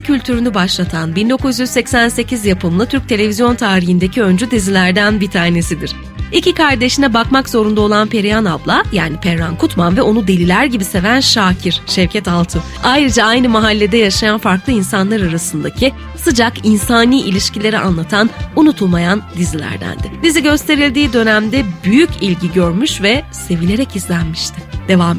kültürünü başlatan 1988 yapımlı Türk televizyon tarihindeki öncü dizilerden bir tanesidir. İki kardeşine bakmak zorunda olan Perihan abla, yani Perran Kutman ve onu deliler gibi seven Şakir, Şevket Altuğ. Ayrıca aynı mahallede yaşayan farklı insanlar arasındaki sıcak insani ilişkileri anlatan unutulmayan dizilerdendi. Dizi gösterildiği dönemde büyük ilgi görmüş ve sevilerek izlenmişti. Devam